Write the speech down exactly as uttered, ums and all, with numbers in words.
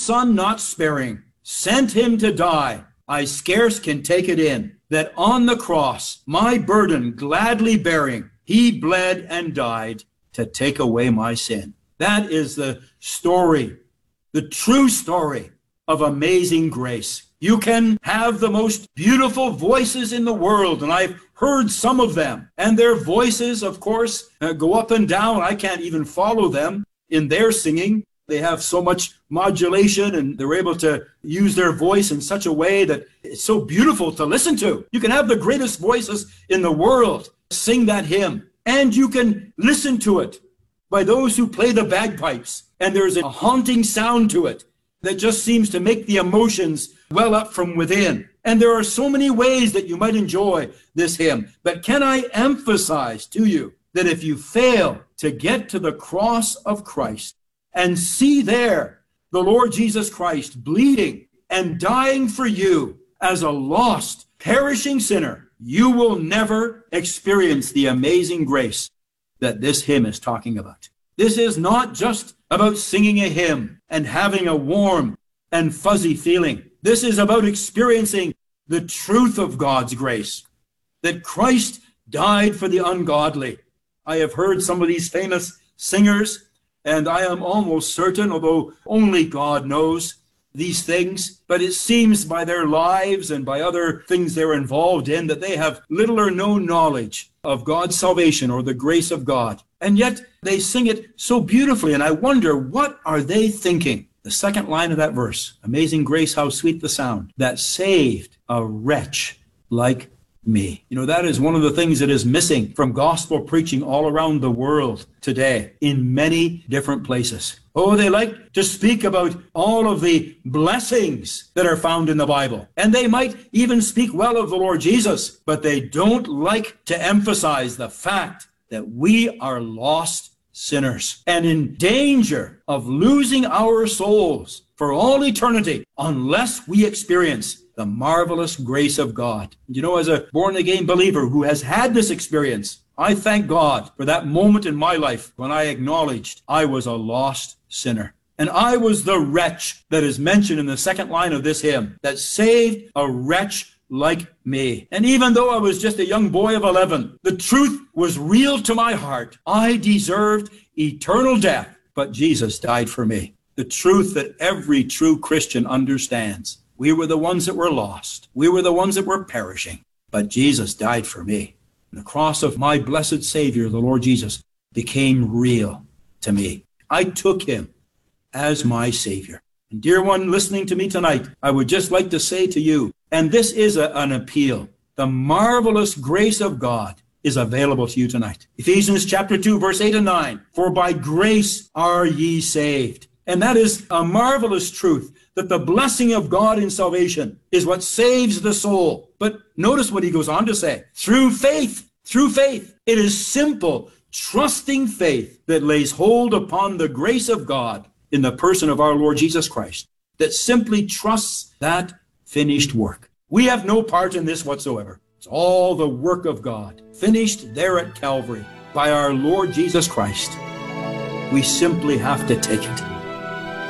son not sparing, sent him to die. I scarce can take it in, that on the cross, my burden gladly bearing, he bled and died to take away my sin. That is the story, the true story of amazing grace. You can have the most beautiful voices in the world, and I've heard some of them. And their voices, of course, uh, go up and down. I can't even follow them in their singing. They have so much modulation, and they're able to use their voice in such a way that it's so beautiful to listen to. You can have the greatest voices in the world sing that hymn, and you can listen to it by those who play the bagpipes, and there's a haunting sound to it that just seems to make the emotions well up from within. And there are so many ways that you might enjoy this hymn. But can I emphasize to you that if you fail to get to the cross of Christ and see there the Lord Jesus Christ bleeding and dying for you as a lost, perishing sinner, you will never experience the amazing grace that this hymn is talking about. This is not just about singing a hymn and having a warm and fuzzy feeling. This is about experiencing the truth of God's grace, that Christ died for the ungodly. I have heard some of these famous singers, and I am almost certain, although only God knows these things, but it seems by their lives and by other things they're involved in that they have little or no knowledge of God's salvation or the grace of God. And yet they sing it so beautifully, and I wonder, what are they thinking? The second line of that verse, amazing grace, how sweet the sound, that saved a wretch like me. You know, that is one of the things that is missing from gospel preaching all around the world today in many different places. Oh, they like to speak about all of the blessings that are found in the Bible. And they might even speak well of the Lord Jesus, but they don't like to emphasize the fact that we are lost sinners and in danger of losing our souls for all eternity unless we experience the marvelous grace of God. You know, as a born-again believer who has had this experience, I thank God for that moment in my life when I acknowledged I was a lost sinner. And I was the wretch that is mentioned in the second line of this hymn, that saved a wretch like me. And even though I was just a young boy of eleven, the truth was real to my heart. I deserved eternal death, but Jesus died for me. The truth that every true Christian understands. We were the ones that were lost. We were the ones that were perishing, but Jesus died for me. And the cross of my blessed Savior, the Lord Jesus, became real to me. I took him as my Savior. And dear one listening to me tonight, I would just like to say to you, and this is a, an appeal, the marvelous grace of God is available to you tonight. Ephesians chapter two, verse eight and nine, for by grace are ye saved. And that is a marvelous truth, that the blessing of God in salvation is what saves the soul. But notice what he goes on to say, through faith, through faith. It is simple, trusting faith that lays hold upon the grace of God in the person of our Lord Jesus Christ, that simply trusts that finished work. We have no part in this whatsoever. It's all the work of God, finished there at Calvary by our Lord Jesus Christ. We simply have to take it.